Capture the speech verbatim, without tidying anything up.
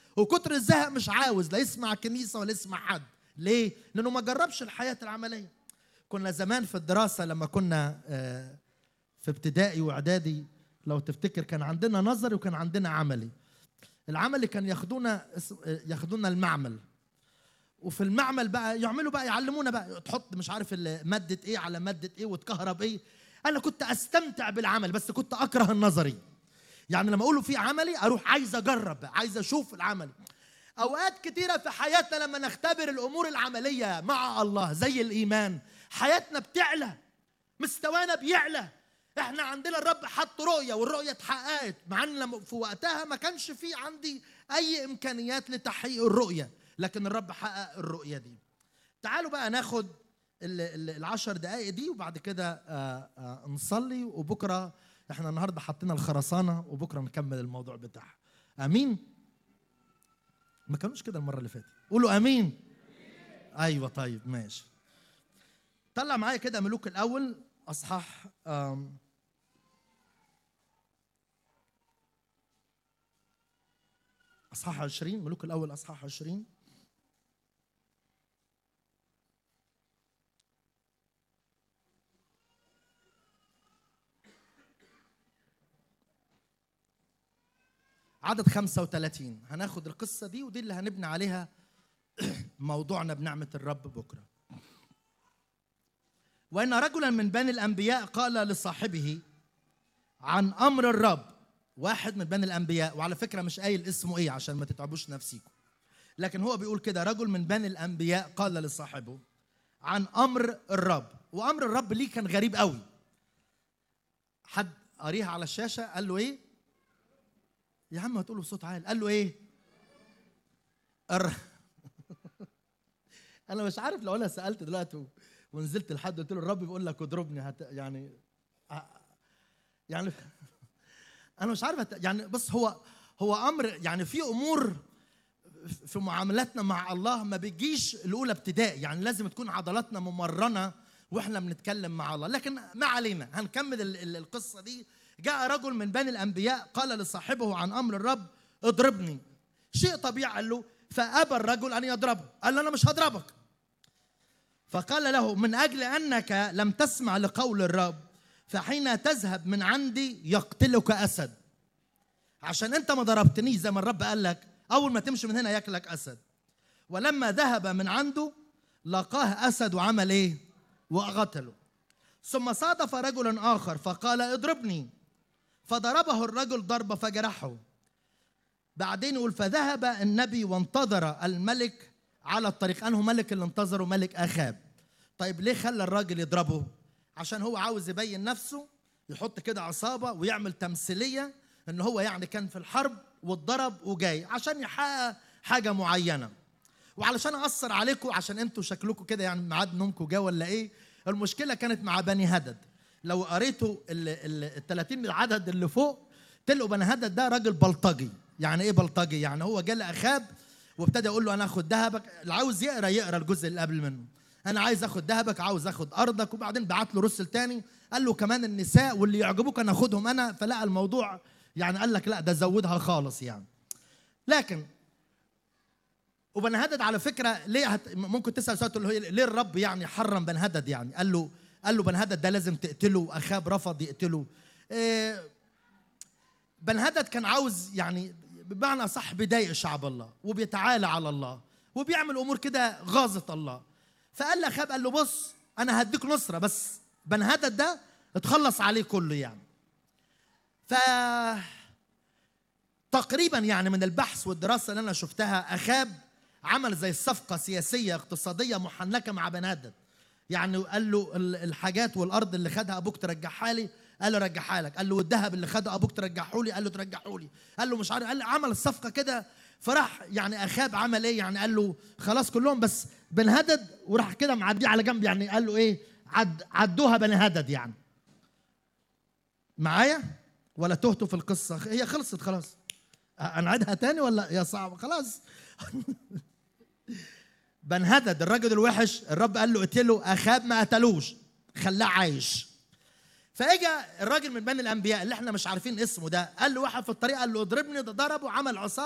وكتر الزهق مش عاوز لا يسمع كنيسة ولا يسمع حد. ليه؟ لأنه ما جربش الحياة العملية. كنا زمان في الدراسة لما كنا في ابتدائي واعدادي لو تفتكر كان عندنا نظري وكان عندنا عملي. العملي كان ياخدونا ياخدونا المعمل، وفي المعمل بقى يعملوا بقى يعلمونا بقى تحط مش عارف مادة ايه على مادة ايه وتكهرب ايه. انا كنت استمتع بالعمل بس كنت اكره النظري. يعني لما اقولوا في عملي اروح عايز اجرب، عايز اشوف العمل. اوقات كتيرة في حياتنا لما نختبر الامور العملية مع الله زي الايمان حياتنا بتعلى، مستوانا بيعلى. احنا عندنا الرب حط رؤية والرؤية اتحققت، مع ان لما في وقتها ما كانش في عندي اي امكانيات لتحقيق الرؤية، لكن الرب حقق الرؤية دي. تعالوا بقى ناخد العشر دقائق دي وبعد كده نصلي، وبكرة احنا النهاردة حطينا الخرسانة وبكرة نكمل الموضوع بتاعها. امين؟ ما كانوش كده المرة اللي فاتت، قولوا امين. ايوه طيب ماشي. طلع معايا كده ملوك الاول اصحاح اصحاح عشرين. ملوك الاول اصحاح عشرين. عدد خمسة وثلاثين. هناخد القصة دي ودي اللي هنبني عليها موضوعنا بنعمة الرب بكرة. وإن رجلا من بني الأنبياء قال لصاحبه عن أمر الرب. واحد من بني الأنبياء، وعلى فكرة مش قايل اسمه إيه عشان ما تتعبوش نفسيكم، لكن هو بيقول كده رجل من بني الأنبياء قال لصاحبه عن أمر الرب. وأمر الرب ليه كان غريب قوي. حد قريها على الشاشة؟ قال له إيه؟ يا عم هتقوله بصوت عالي. قال له إيه؟ الر... أنا مش عارف لو أنا سألت دلوقتي ونزلت لحد قلت له الرب بيقول لك اضربني هت... يعني يعني انا مش عارف هت... يعني بس هو هو امر، يعني في امور في معاملاتنا مع الله ما بيجيش الاولى ابتدائي، يعني لازم تكون عضلاتنا ممرنه واحنا بنتكلم مع الله. لكن ما علينا، هنكمل ال... ال... القصه دي. جاء رجل من بني الانبياء قال لصاحبه عن امر الرب اضربني. شيء طبيعي قال له، فابى الرجل ان يضربه. قال له انا مش هضربك. فقال له من أجل أنك لم تسمع لقول الرب فحين تذهب من عندي يقتلك أسد. عشان أنت ما ضربتنيش زي ما الرب قال لك، أول ما تمشي من هنا يأكلك أسد. ولما ذهب من عنده لقاه أسد وعمل إيه؟ وقتله. ثم صادف رجل آخر فقال اضربني، فضربه الرجل ضربة فجرحه. بعدين يقول فذهب النبي وانتظر الملك على الطريق. أنه ملك اللي انتظره؟ ملك أخاب. طيب ليه خلى الراجل يضربه؟ عشان هو عاوز يبين نفسه، يحط كده عصابة ويعمل تمثيلية ان هو يعني كان في الحرب واتضرب وجاي عشان يحقق حاجة معينة. وعلشان أثر عليكم عشان انتوا شكلكم كده يعني ميعاد نومكم جا ولا ايه. المشكلة كانت مع بني هدد. لو قريتوا ال ثلاثين عدد اللي فوق تلقوا بني هدد ده راجل بلطجي. يعني ايه بلطجي؟ يعني هو جه لأخاب وابتدى يقول له انا اخد ذهبك. اللي عاوز يقرا يقرا الجزء اللي قبل منه. انا عايز اخد ذهبك، عاوز اخد ارضك. وبعدين بعت له رسل تاني قال له كمان النساء واللي يعجبوك انا اخدهم انا. فلقى الموضوع يعني قال لك لا ده زودها خالص يعني. لكن وبن هدد على فكره ليه هت... ممكن تسال سؤال تقول له ليه الرب يعني حرم بن هدد؟ يعني قال له قال له بن هدد ده لازم تقتله، واخاب رفض يقتله. إيه بن هدد كان عاوز يعني بمعنى صح بيضايق شعب الله وبيتعالى على الله وبيعمل امور كده غاظت الله. فقال لاخاب قال له بص انا هديك نصره بس بن هدد ده اتخلص عليه كله يعني. ف تقريبا يعني من البحث والدراسه اللي انا شفتها اخاب عمل زي صفقه سياسيه اقتصاديه محنكه مع بن هدد. يعني قال له الحاجات والارض اللي خدها ابوك ترجعها لي، قال له رجعها لك. قال له والذهب اللي خده ابوك ترجعه لي، قال له ترجعه لي. قال له مش عارف، قال له عمل الصفقه كده. فراح يعني اخاب عمل ايه؟ يعني قال له خلاص كلهم بس بن هدد، وراح كده معديه على جنب. يعني قال له ايه؟ عد عدوها بن هدد. يعني معايا ولا تهتوا في القصه؟ هي خلصت خلاص. هنعيدها تاني ولا يا صعب؟ خلاص. بن هدد الراجل الوحش الرب قال له اقتله، اخاب ما قتلوش خلاه عايش. فاجا الراجل من بني الانبياء اللي احنا مش عارفين اسمه ده قال له واحد في الطريق قال له اضربني، ده ضربه عمل عصابه